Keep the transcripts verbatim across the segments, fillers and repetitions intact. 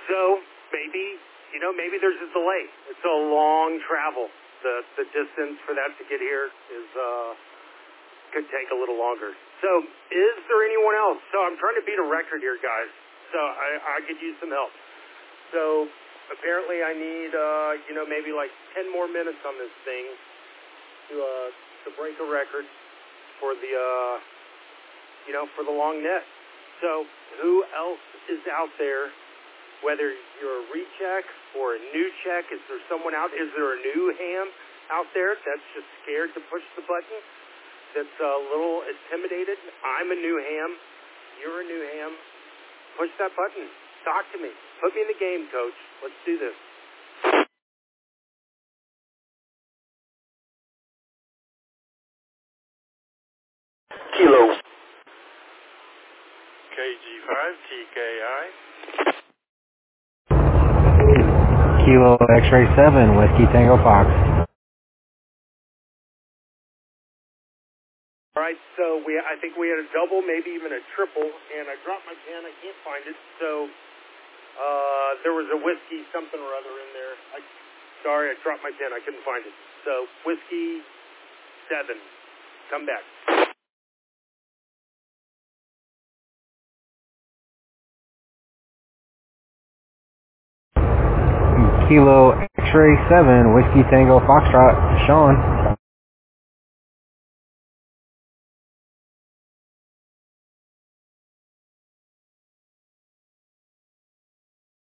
So maybe, you know, maybe there's a delay. It's a long travel. The the distance for that to get here is uh, could take a little longer. So is there anyone else? So I'm trying to beat a record here, guys. So I, I could use some help. So apparently I need, uh, you know, maybe like ten more minutes on this thing to uh, to break a record for the, uh, you know, for the long net. So who else is out there? Whether you're a recheck or a new check, is there someone out? Is there a new ham out there that's just scared to push the button? That's a little intimidated? I'm a new ham. You're a new ham. Push that button. Talk to me. Put me in the game, coach. Let's do this. Kilo. K G five T K I. Kilo X-Ray seven, Whiskey Tango Fox. All right, so we I think we had a double, maybe even a triple, and I dropped my pen. I can't find it. So uh, there was a whiskey something or other in there. I, sorry, I dropped my pen. I couldn't find it. So whiskey seven, come back. Kilo X-Ray seven, Whiskey Tango Foxtrot, Sean.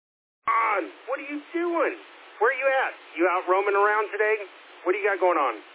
On, what are you doing? Where are you at? You out roaming around today? What do you got going on?